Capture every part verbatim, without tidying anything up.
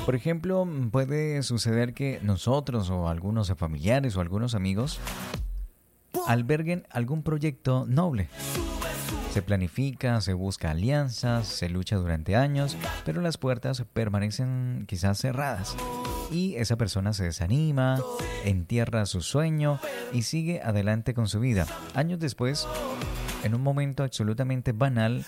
Por ejemplo, puede suceder que nosotros o algunos familiares o algunos amigos alberguen algún proyecto noble. Se planifica, se busca alianzas, se lucha durante años, pero las puertas permanecen quizás cerradas. Y esa persona se desanima, entierra su sueño y sigue adelante con su vida. Años después, en un momento absolutamente banal,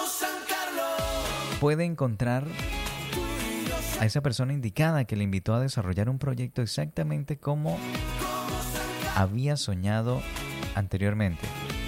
puede encontrar a esa persona indicada que le invitó a desarrollar un proyecto exactamente como había soñado anteriormente.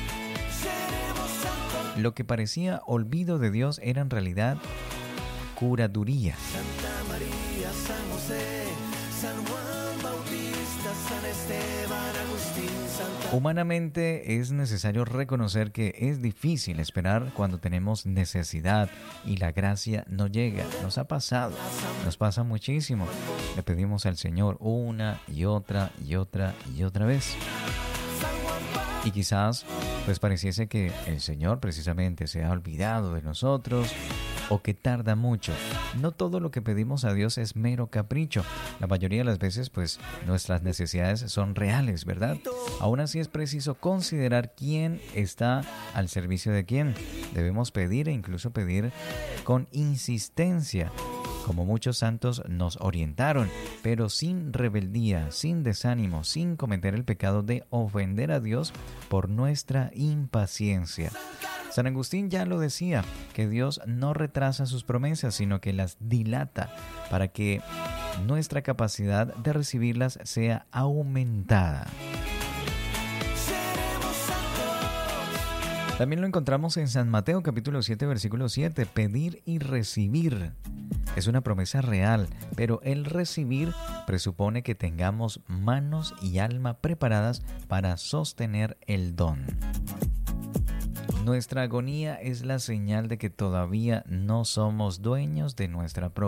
Lo que parecía olvido de Dios era en realidad curaduría. Santa María, San José, San Juan Bautista, San Esteban, Agustín, Santa... Humanamente es necesario reconocer que es difícil esperar cuando tenemos necesidad y la gracia no llega. Nos ha pasado, nos pasa muchísimo. Le pedimos al Señor una y otra y otra y otra vez. Y quizás pues pareciese que el Señor precisamente se ha olvidado de nosotros o que tarda mucho. No todo lo que pedimos a Dios es mero capricho. La mayoría de las veces pues nuestras necesidades son reales, ¿verdad? Aún así es preciso considerar quién está al servicio de quién. Debemos pedir e incluso pedir con insistencia, como muchos santos nos orientaron, pero sin rebeldía, sin desánimo, sin cometer el pecado de ofender a Dios por nuestra impaciencia. San Agustín ya lo decía, que Dios no retrasa sus promesas, sino que las dilata para que nuestra capacidad de recibirlas sea aumentada. También lo encontramos en San Mateo capítulo siete, versículo siete. Pedir y recibir es una promesa real, pero el recibir presupone que tengamos manos y alma preparadas para sostener el don. Nuestra agonía es la señal de que todavía no somos dueños de nuestra propia